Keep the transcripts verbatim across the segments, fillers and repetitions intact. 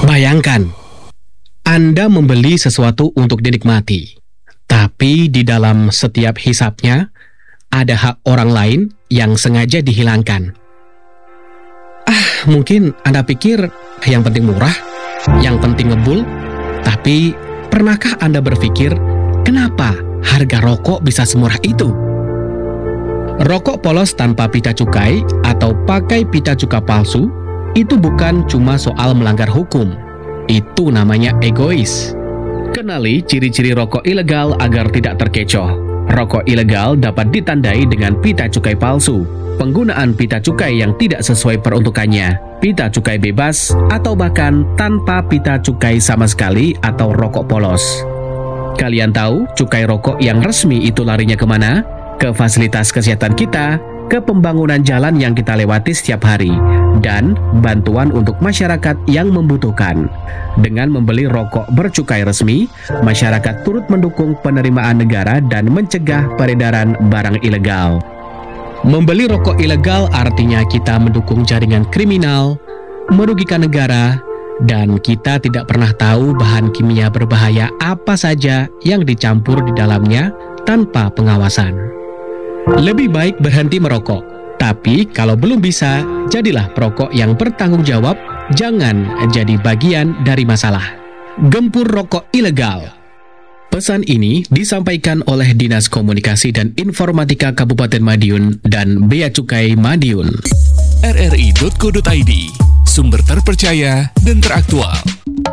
Bayangkan, Anda membeli sesuatu untuk dinikmati, tapi di dalam setiap hisapnya ada hak orang lain yang sengaja dihilangkan. Ah, mungkin Anda pikir yang penting murah, yang penting ngebul, tapi pernahkah Anda berpikir kenapa harga rokok bisa semurah itu? Rokok polos tanpa pita cukai atau pakai pita cukai palsu itu bukan cuma soal melanggar hukum. Itu namanya egois. Kenali ciri-ciri rokok ilegal agar tidak terkecoh. Rokok ilegal dapat ditandai dengan pita cukai palsu, penggunaan pita cukai yang tidak sesuai peruntukannya, pita cukai bebas, atau bahkan tanpa pita cukai sama sekali atau rokok polos. Kalian tahu cukai rokok yang resmi itu larinya kemana? Ke fasilitas kesehatan kita, ke pembangunan jalan yang kita lewati setiap hari, dan bantuan untuk masyarakat yang membutuhkan. Dengan membeli rokok bercukai resmi, masyarakat turut mendukung penerimaan negara dan mencegah peredaran barang ilegal. Membeli rokok ilegal artinya kita mendukung jaringan kriminal, merugikan negara, dan kita tidak pernah tahu bahan kimia berbahaya apa saja yang dicampur di dalamnya tanpa pengawasan. Lebih baik berhenti merokok, tapi kalau belum bisa, jadilah perokok yang bertanggung jawab, jangan jadi bagian dari masalah. Gempur rokok ilegal. Pesan ini disampaikan oleh Dinas Komunikasi dan Informatika Kabupaten Madiun dan Bea Cukai Madiun. r r i titik co titik i d, sumber terpercaya dan teraktual.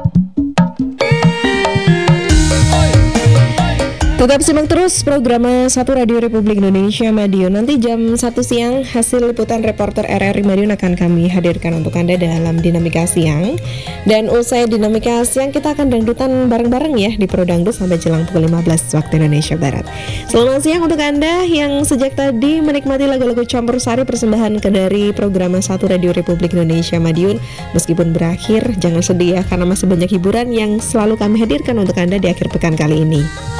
Tetap simak terus program satu Radio Republik Indonesia Madiun. Nanti jam satu siang hasil liputan reporter R R I Madiun akan kami hadirkan untuk Anda dalam Dinamika Siang. Dan usai Dinamika Siang kita akan dangdutan bareng-bareng ya di Pro Dangdut sampai jelang pukul lima belas waktu Indonesia Barat. Selamat siang untuk Anda yang sejak tadi menikmati lagu-lagu campur sari persembahan ke dari program satu Radio Republik Indonesia Madiun. Meskipun berakhir, jangan sedih ya karena masih banyak hiburan yang selalu kami hadirkan untuk Anda di akhir pekan kali ini.